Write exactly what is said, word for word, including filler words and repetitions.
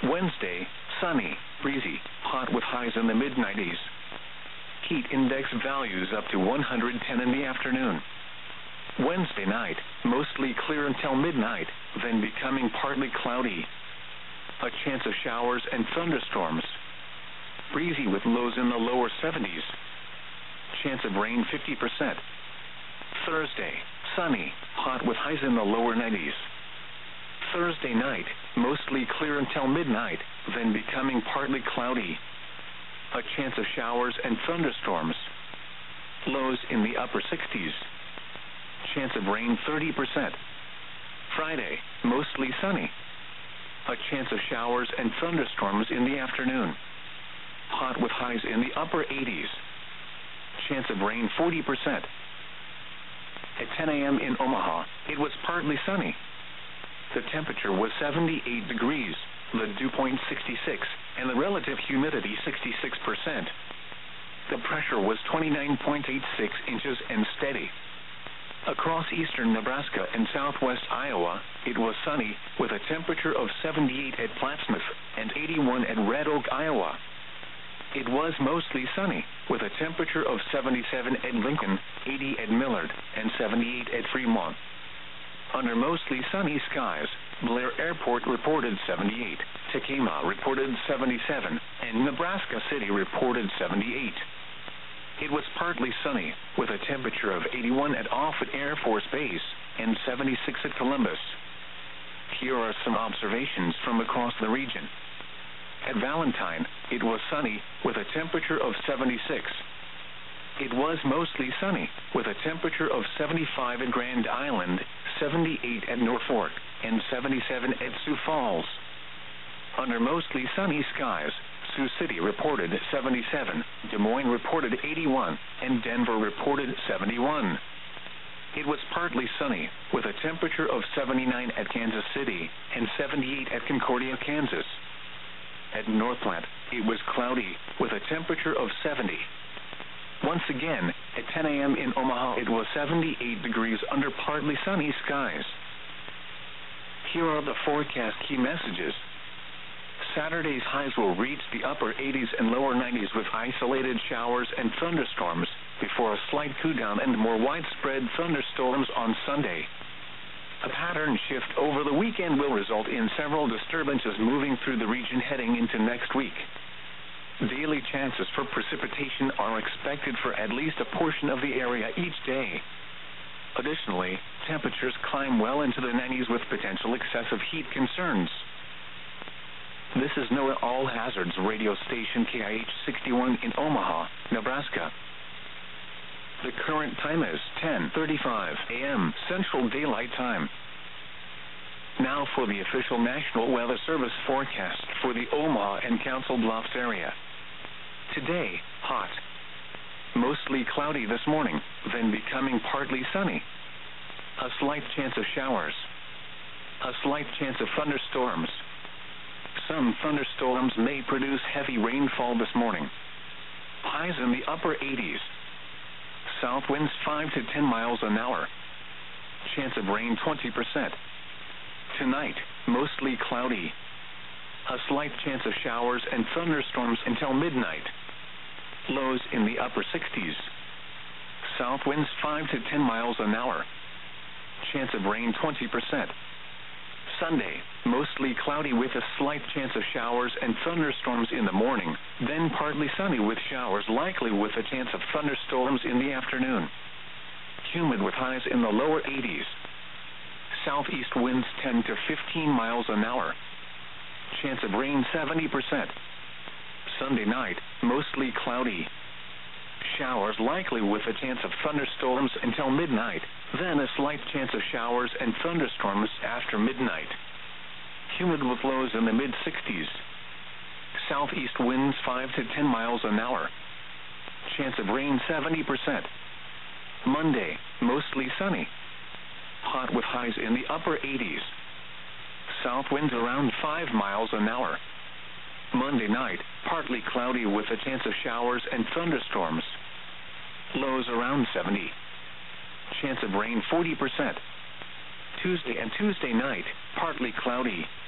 Wednesday, sunny, breezy, hot with highs in the mid nineties. Heat index values up to one hundred ten in the afternoon. Wednesday night, mostly clear until midnight, then becoming partly cloudy. A chance of showers and thunderstorms. Breezy with lows in the lower seventies. Chance of rain fifty percent. Thursday, sunny, hot with highs in the lower nineties. Thursday night, mostly clear until midnight, then becoming partly cloudy. A chance of showers and thunderstorms. Lows in the upper sixties. Chance of rain thirty percent. Friday, mostly sunny. A chance of showers and thunderstorms in the afternoon. Hot with highs in the upper eighties. Chance of rain forty percent. At ten a.m. in Omaha, it was partly sunny. The temperature was seventy-eight degrees, the dew point sixty-six, and the relative humidity sixty-six percent. The pressure was twenty-nine point eight six inches and steady. Across eastern Nebraska and southwest Iowa, it was sunny, with a temperature of seventy-eight at Plattsmouth and eighty-one at Red Oak, Iowa. It was mostly sunny, with a temperature of seventy-seven at Lincoln, eighty at Millard, and seventy-eight at Fremont. Under mostly sunny skies, Blair Airport reported seventy-eight, Tekamah reported seventy-seven, and Nebraska City reported seventy-eight. It was partly sunny, with a temperature of eighty-one at Offutt Air Force Base and seventy-six at Columbus. Here are some observations from across the region. At Valentine, it was sunny, with a temperature of seventy-six. It was mostly sunny, with a temperature of seventy-five at Grand Island, seventy-eight at Norfolk, and seventy-seven at Sioux Falls. Under mostly sunny skies, Sioux City reported seventy-seven, Des Moines reported eighty-one, and Denver reported seventy-one. It was partly sunny, with a temperature of seventy-nine at Kansas City and seventy-eight at Concordia, Kansas. At Northplant, it was cloudy, with a temperature of seventy. Once again, at ten a.m. in Omaha, it was seventy-eight degrees under partly sunny skies. Here are the forecast key messages. Saturday's highs will reach the upper eighties and lower nineties with isolated showers and thunderstorms, before a slight cool-down and more widespread thunderstorms on Sunday. A pattern shift over the weekend will result in several disturbances moving through the region heading into next week. Daily chances for precipitation are expected for at least a portion of the area each day. Additionally, temperatures climb well into the nineties with potential excessive heat concerns. This is NOAA All Hazards radio station K I H sixty-one in Omaha, Nebraska. The current time is ten thirty-five a.m. Central Daylight Time. Now for the official National Weather Service forecast for the Omaha and Council Bluffs area. Today, hot. Mostly cloudy this morning, then becoming partly sunny. A slight chance of showers. A slight chance of thunderstorms. Some thunderstorms may produce heavy rainfall this morning. Highs in the upper eighties. South winds five to ten miles an hour. Chance of rain twenty percent. Tonight, mostly cloudy. A slight chance of showers and thunderstorms until midnight. Lows in the upper sixties. South winds five to ten miles an hour. Chance of rain twenty percent. Sunday, mostly cloudy with a slight chance of showers and thunderstorms in the morning, then partly sunny with showers likely with a chance of thunderstorms in the afternoon. Humid with highs in the lower eighties. Southeast winds ten to fifteen miles an hour. Chance of rain seventy percent. Sunday night, mostly cloudy. Showers likely with a chance of thunderstorms until midnight, then a slight chance of showers and thunderstorms after midnight. Humid with lows in the mid sixties. Southeast winds five to ten miles an hour. Chance of rain seventy percent. Monday, mostly sunny. Hot with highs in the upper eighties. South winds around five miles an hour. Monday night, partly cloudy with a chance of showers and thunderstorms. Lows around seventy. Chance of rain forty percent. Tuesday and Tuesday night, partly cloudy.